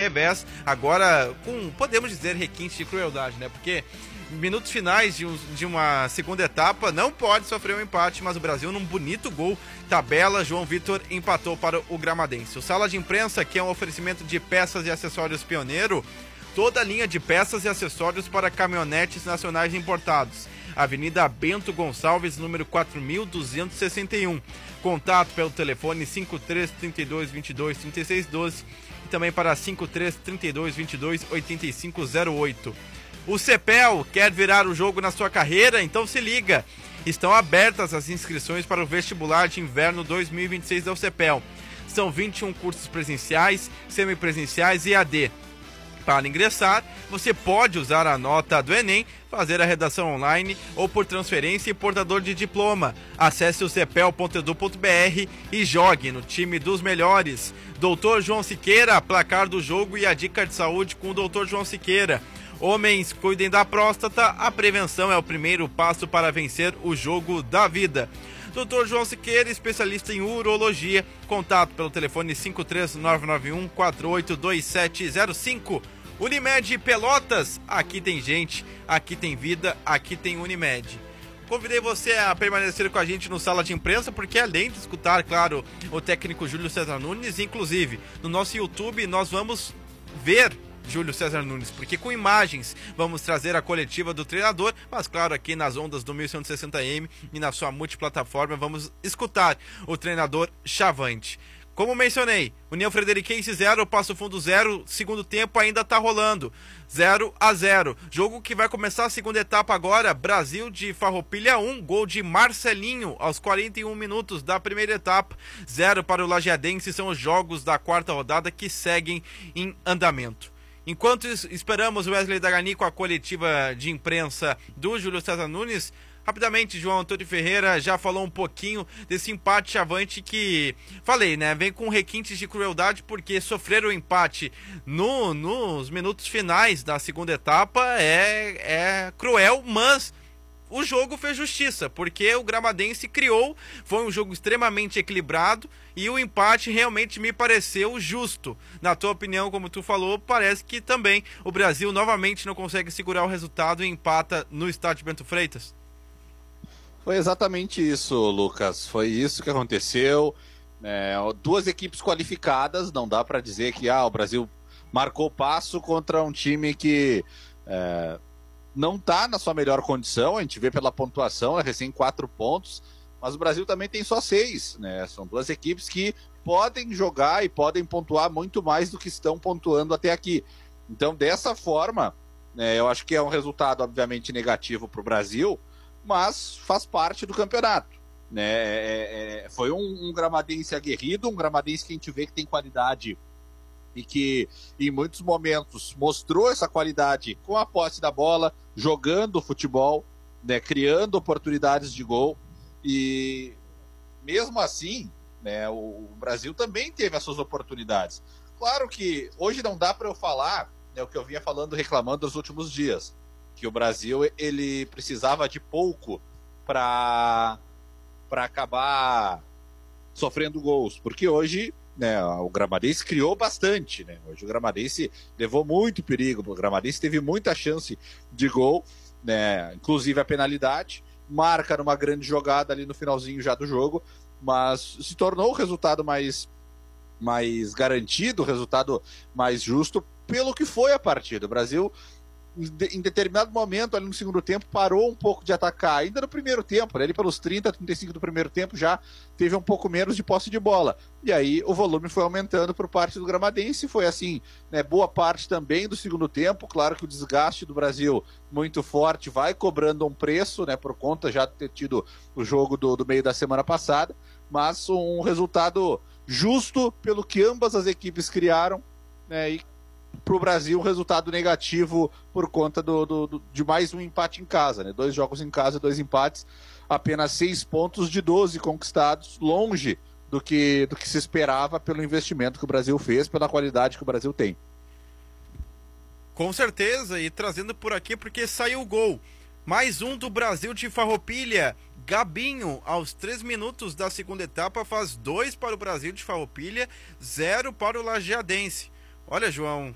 revés, agora com, podemos dizer, requinte de crueldade, né? Porque minutos finais de uma segunda etapa não pode sofrer um empate, mas o Brasil, num bonito gol, tabela, João Vitor empatou para o Gramadense. O Sala de Imprensa, que é um oferecimento de peças e acessórios Pioneiro, toda a linha de peças e acessórios para caminhonetes nacionais importados. Avenida Bento Gonçalves, número 4261. Contato pelo telefone 53 32 22 36 12 e também para 53 32 22 8508. O CEPEL quer virar o jogo na sua carreira? Então se liga! Estão abertas as inscrições para o vestibular de inverno 2026 da CEPEL. São 21 cursos presenciais, semipresenciais e AD. Para ingressar, você pode usar a nota do Enem, fazer a redação online ou por transferência e portador de diploma. Acesse o cepel.edu.br e jogue no time dos melhores. Doutor João Siqueira, placar do jogo e a dica de saúde com o Doutor João Siqueira. Homens, cuidem da próstata, a prevenção é o primeiro passo para vencer o jogo da vida. Dr. João Siqueira, especialista em urologia, contato pelo telefone 53991 482705. Unimed Pelotas, aqui tem gente, aqui tem vida, aqui tem Unimed. Convidei você a permanecer com a gente no Sala de Imprensa, porque além de escutar, claro, o técnico Júlio César Nunes, inclusive no nosso YouTube nós vamos ver Júlio César Nunes, porque com imagens vamos trazer a coletiva do treinador, mas claro, aqui nas ondas do 1160M e na sua multiplataforma vamos escutar o treinador Chavante. Como mencionei, União Frederiquense 0, Passo Fundo 0, segundo tempo ainda tá rolando, 0-0. Jogo que vai começar a segunda etapa agora, Brasil de Farroupilha 1, gol de Marcelinho aos 41 minutos da primeira etapa, 0 para o Lajeadense, são os jogos da quarta rodada que seguem em andamento. Enquanto esperamos o Wesley Dagani com a coletiva de imprensa do Júlio César Nunes, rapidamente, João Antônio Ferreira já falou um pouquinho desse empate chavante que, falei, né, vem com requintes de crueldade porque sofrer o empate nos minutos finais da segunda etapa é cruel, mas o jogo fez justiça, porque o Gramadense criou, foi um jogo extremamente equilibrado e o empate realmente me pareceu justo. Na tua opinião, como tu falou, parece que também o Brasil novamente não consegue segurar o resultado e empata no estádio Bento Freitas. Foi exatamente isso, Lucas. Foi isso que aconteceu. Duas equipes qualificadas, não dá para dizer que o Brasil marcou passo contra um time que não está na sua melhor condição. A gente vê pela pontuação, recém 4 pontos, mas o Brasil também tem só 6. Né? São duas equipes que podem jogar e podem pontuar muito mais do que estão pontuando até aqui. Então, dessa forma, eu acho que é um resultado, obviamente, negativo para o Brasil, mas faz parte do campeonato. Foi um Gramadense aguerrido, um Gramadense que a gente vê que tem qualidade e que em muitos momentos mostrou essa qualidade com a posse da bola, jogando futebol, criando oportunidades de gol, e mesmo assim, o Brasil também teve as suas oportunidades. Claro que hoje não dá para eu falar o que eu vinha falando, reclamando nos últimos dias, que o Brasil ele precisava de pouco para acabar sofrendo gols, porque hoje o Gramadense criou bastante. Hoje o Gramadense levou muito perigo, o Gramadense teve muita chance de gol, inclusive a penalidade, marca numa grande jogada ali no finalzinho já do jogo, mas se tornou o resultado mais garantido, o resultado mais justo pelo que foi a partida. O Brasil, em determinado momento, ali no segundo tempo, parou um pouco de atacar. Ainda no primeiro tempo, ali pelos 30, 35 do primeiro tempo, já teve um pouco menos de posse de bola. E aí o volume foi aumentando por parte do Gramadense. Foi assim, boa parte também do segundo tempo. Claro que o desgaste do Brasil muito forte vai cobrando um preço, por conta já de ter tido o jogo do meio da semana passada. Mas um resultado justo pelo que ambas as equipes criaram, e para o Brasil um resultado negativo por conta de mais um empate em casa, 2 jogos em casa, 2 empates, apenas 6 pontos de 12 conquistados, longe do que se esperava pelo investimento que o Brasil fez, pela qualidade que o Brasil tem. Com certeza, e trazendo por aqui porque saiu o gol, mais um do Brasil de Farroupilha, Gabinho, aos 3 minutos da segunda etapa, faz 2 para o Brasil de Farroupilha, 0 para o Lajeadense. Olha, João,